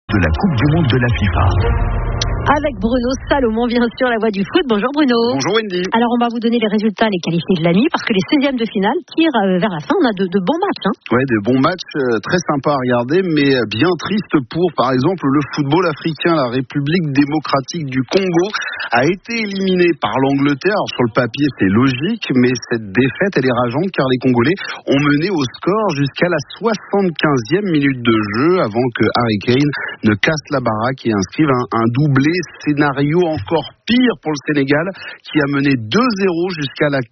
de la Coupe du Monde de la FIFA. Avec Bruno Salomon, bien sûr, la voix du foot. Bonjour Bruno. Bonjour Wendy. Alors on va vous donner les résultats, les qualifiés de la nuit, parce que les 16e de finale tirent vers la fin. On a de bons matchs. Ouais, de bons matchs, très sympas à regarder, mais bien triste pour, par exemple, le football africain. La République démocratique du Congo a été éliminée par l'Angleterre. Alors, sur le papier, c'est logique, mais cette défaite, elle est rageante, car les Congolais ont mené au score jusqu'à la 75e minute de jeu, avant que Harry Kane ne casse la baraque et inscrive un doublé. Scénario encore pire pour le Sénégal, qui a mené 2-0 jusqu'à la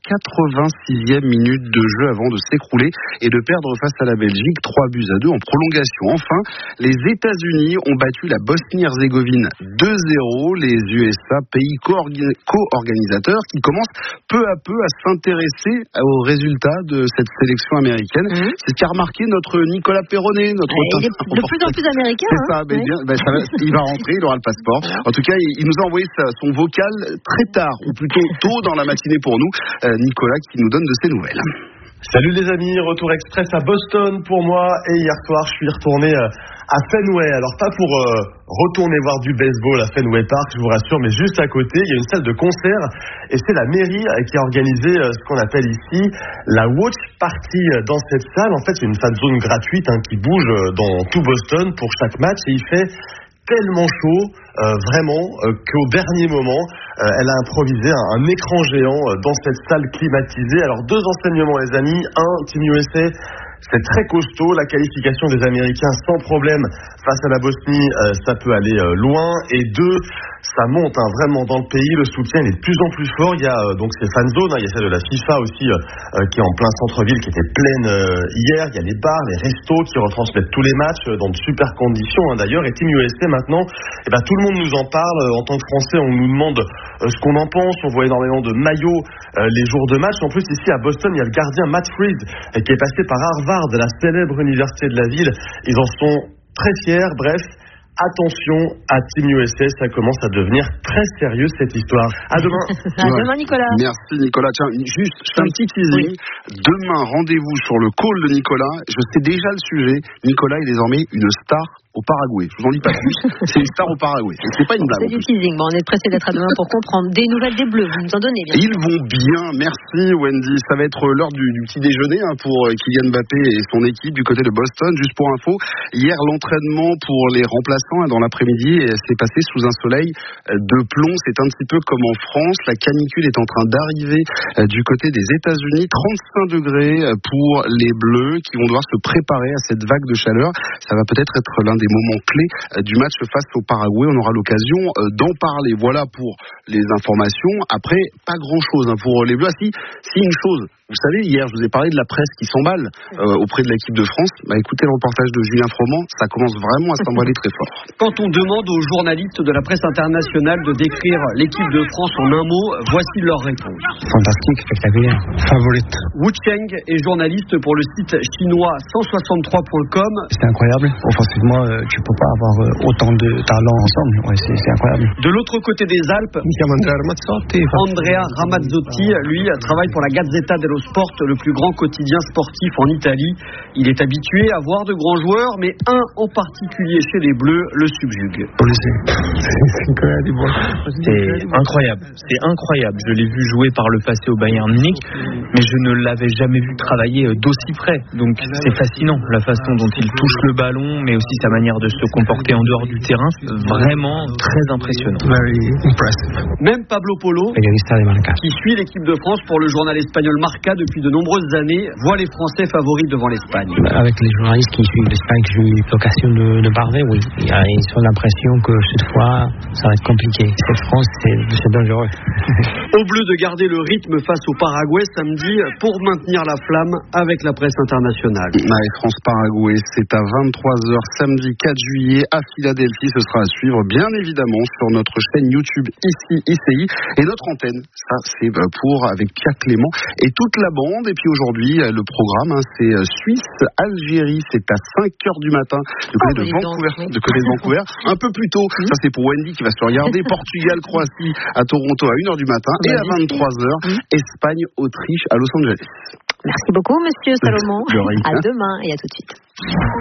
86e minute de jeu avant de s'écrouler et de perdre face à la Belgique 3-2 en prolongation. Enfin, les États-Unis ont battu la Bosnie-Herzégovine 2-0. Les USA, pays co-organisateurs, qui commencent peu à peu à s'intéresser aux résultats de cette sélection américaine. C'est ce qu'a remarqué notre Nicolas Perronnet, notre il est de plus en plus américain. C'est ça, mais bien, il va rentrer, il aura le passeport. En tout cas, il nous a envoyé son vocal très tard, ou plutôt tôt dans la matinée pour nous. Nicolas qui nous donne de ses nouvelles. Salut les amis, retour express à Boston pour moi, et hier soir je suis retourné à Fenway. Alors pas pour retourner voir du baseball à Fenway Park, je vous rassure, mais juste à côté il y a une salle de concert, et c'est la mairie qui a organisé ce qu'on appelle ici la watch party dans cette salle. En fait c'est une fan zone gratuite qui bouge dans tout Boston pour chaque match, et il fait tellement chaud, vraiment, qu'au dernier moment, elle a improvisé un écran géant dans cette salle climatisée. Alors, 2 enseignements, les amis. 1, Team USA, c'est très costaud. La qualification des Américains sans problème face à la Bosnie, ça peut aller loin. Et 2, ça monte vraiment dans le pays. Le soutien il est de plus en plus fort. Il y a donc ces fan zones, il y a celle de la FIFA aussi qui est en plein centre-ville, qui était pleine hier. Il y a les bars, les restos qui retransmettent tous les matchs dans de super conditions d'ailleurs. Et Team USA maintenant, tout le monde nous en parle. En tant que Français, on nous demande ce qu'on en pense. On voit énormément de maillots les jours de match. En plus ici à Boston, il y a le gardien Matt Freed qui est passé par Harvard, la célèbre université de la ville. Ils en sont très fiers. Bref, attention à Team USA, ça commence à devenir très sérieux cette histoire. À demain. À demain Nicolas. Merci Nicolas. Tiens, juste un petit teasing. Demain, rendez-vous sur le call de Nicolas. Je sais déjà le sujet. Nicolas est désormais une star au Paraguay. Je vous en dis pas plus. C'est une star au Paraguay. Et c'est pas une blague. C'est du teasing. Bon, on est pressé d'être à demain pour comprendre. Des nouvelles des Bleus, vous nous en donnez bien. Ils vont bien. Merci Wendy. Ça va être l'heure du petit déjeuner pour Kylian Mbappé et son équipe du côté de Boston. Juste pour info, hier l'entraînement pour les remplaçants dans l'après-midi s'est passé sous un soleil de plomb. C'est un petit peu comme en France. La canicule est en train d'arriver du côté des États-Unis. 35 degrés pour les Bleus qui vont devoir se préparer à cette vague de chaleur. Ça va peut-être être l'un des moments clés du match face au Paraguay. On aura l'occasion d'en parler. Voilà pour les informations. Après, pas grand-chose pour les Bleus. Si une chose, vous savez, hier je vous ai parlé de la presse qui s'emballe auprès de l'équipe de France. Écoutez le reportage de Julien Froment, ça commence vraiment à s'emballer très fort. Quand on demande aux journalistes de la presse internationale de décrire l'équipe de France en un mot, voici leur réponse. Fantastique, spectaculaire, favorite. Wu Cheng est journaliste pour le site chinois 163.com. C'est incroyable. Offensivement, tu peux pas avoir autant de talent ensemble. Ouais, c'est incroyable. De l'autre côté des Alpes, Andrea Ramazzotti, lui, travaille pour la Gazzetta dello Sport, le plus grand quotidien sportif en Italie. Il est habitué à voir de grands joueurs, mais un en particulier chez les Bleus le subjugue. C'est incroyable. C'est incroyable. Je l'ai vu jouer par le passé au Bayern Munich, mais je ne l'avais jamais vu travailler d'aussi près. Donc c'est fascinant, la façon dont il touche le ballon, mais aussi sa manière de se comporter en dehors du terrain. Vraiment très impressionnant. Même Pablo Polo, qui suit l'équipe de France pour le journal espagnol Marca depuis de nombreuses années, voit les Français favoris devant l'Espagne. Avec les journalistes qui suivent l'Espagne, j'ai eu l'occasion de parler, oui. Ils ont l'impression que cette fois, ça va être compliqué. Cette France, c'est dangereux. Aux Bleus de garder le rythme face au Paraguay samedi pour maintenir la flamme avec la presse internationale. France-Paraguay, c'est à 23h samedi 4 juillet à Philadelphie. Ce sera à suivre bien évidemment sur notre chaîne YouTube ici ICI et notre antenne. Ça c'est pour avec Pierre Clément et toute la bande. Et puis aujourd'hui le programme c'est Suisse-Algérie. C'est à 5h du matin du côté de Vancouver. Un peu plus tôt. Ça c'est pour Wendy qui va se regarder. Portugal-Croatie à Toronto à 1h du matin et à 23h Espagne-Autriche à Los Angeles. Merci beaucoup monsieur Salomon. À demain et à tout de suite.